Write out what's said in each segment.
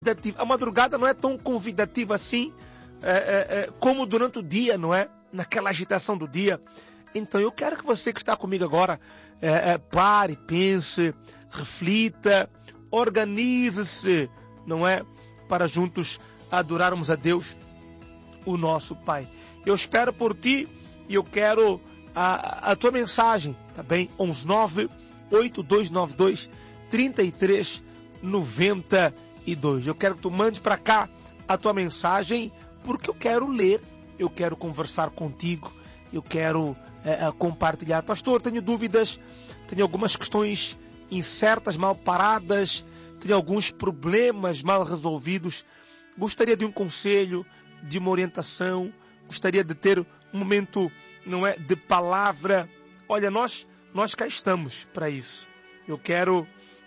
A madrugada não é tão convidativa assim como durante o dia, não é? Naquela agitação do dia. Então eu quero que você que está comigo agora pare, pense, reflita, organize-se, não é? Para juntos adorarmos a Deus, o nosso Pai. Eu espero por ti e eu quero a tua mensagem, tá bem? 11982923392. Eu quero que tu mandes para cá a tua mensagem, porque eu quero ler, eu quero conversar contigo, eu quero compartilhar. Pastor, tenho dúvidas, tenho algumas questões incertas, mal paradas, tenho alguns problemas mal resolvidos. Gostaria de um conselho, de uma orientação, gostaria de ter um momento, não é, de palavra. Olha, nós cá estamos para isso. Eu quero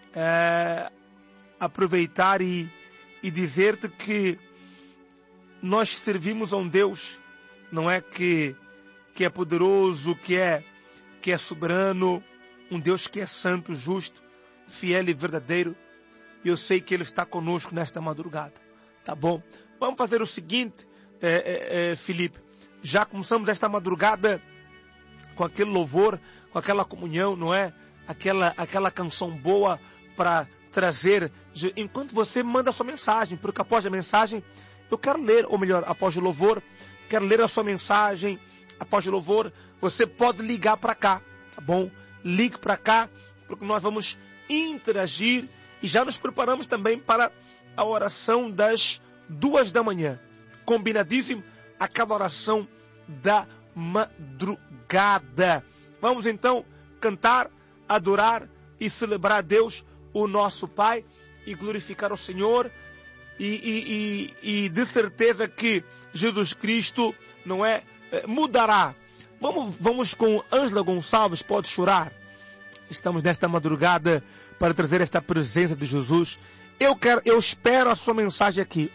aproveitar e dizer-te que nós servimos a um Deus, não é, que é poderoso, que é soberano, um Deus que é santo, justo, fiel e verdadeiro. E eu sei que Ele está conosco nesta madrugada, tá bom? Vamos fazer o seguinte, Felipe, já começamos esta madrugada com aquele louvor, com aquela comunhão, não é? Aquela canção boa para trazer, enquanto você manda a sua mensagem, porque após a mensagem eu quero ler, ou melhor, após o louvor, quero ler a sua mensagem. Após o louvor, você pode ligar para cá, tá bom? Ligue para cá, porque nós vamos interagir e já nos preparamos também para a oração das 2 da manhã. Combinadíssimo? Aquela oração da madrugada. Vamos então cantar, adorar e celebrar a Deus, o nosso Pai, e glorificar o Senhor. E de certeza que Jesus Cristo, não é, mudará. Vamos com Ângela Gonçalves, Pode Chorar. Estamos nesta madrugada para trazer esta presença de Jesus. Eu espero a sua mensagem aqui,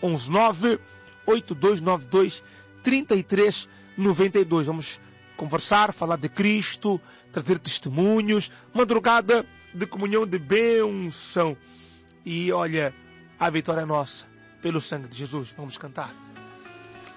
11982923392. Vamos conversar, falar de Cristo, trazer testemunhos, madrugada de comunhão, de bênção. E olha, a vitória é nossa, pelo sangue de Jesus. Vamos cantar.